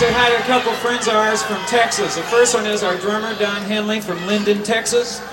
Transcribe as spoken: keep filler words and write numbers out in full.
say hi to a couple friends of ours from Texas. The first one is our drummer, Don Henley from Linden, Texas.